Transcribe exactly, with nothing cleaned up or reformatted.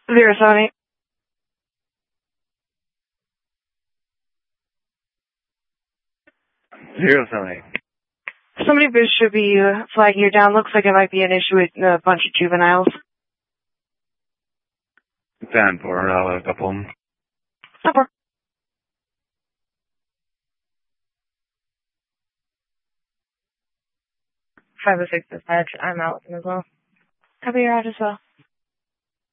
Zero seven eight. Zero seven eight. Somebody should be uh, flagging you down. Looks like it might be an issue with a bunch of juveniles. ten four, I'll have a couple of them. Super. five oh six dispatch, I'm out as well. Copy your out as well.